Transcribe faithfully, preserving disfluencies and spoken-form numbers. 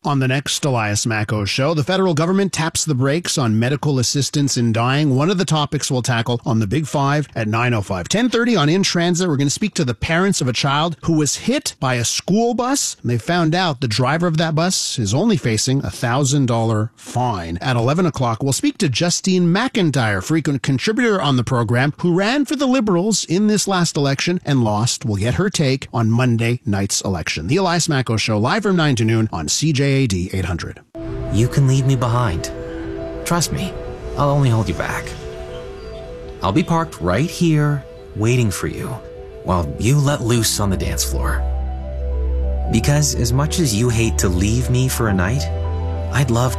On the next Elias Macko Show, the federal government taps the brakes on medical assistance in dying. One of the topics we'll tackle on the Big Five at nine oh five. ten thirty on In Transit, we're going to speak to the parents of a child who was hit by a school bus. They found out the driver of that bus is only facing a one thousand dollars fine. At eleven o'clock, we'll speak to Justine McIntyre, frequent contributor on the program, who ran for the Liberals in this last election and lost. We'll get her take on Monday night's election. The Elias Macko Show, live from nine to noon on C J A D eight hundred. You can leave me behind. Trust me, I'll only hold you back. I'll be parked right here, waiting for you, while you let loose on the dance floor. Because as much as you hate to leave me for a night, I'd love